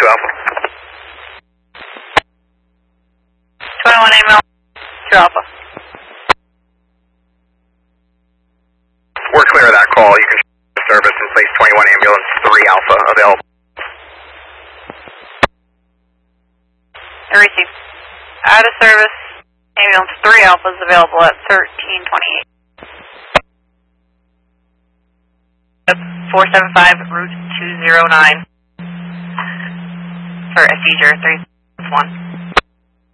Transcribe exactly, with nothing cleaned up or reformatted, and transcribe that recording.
two Alpha. twenty-one ambulance, two Alpha. We're clear of that call. You can service and place twenty-one ambulance, three Alpha available. I received. Out of service, ambulance three Alpha is available at thirteen twenty-eight. four seven five, route two zero nine. For a seizure, three one.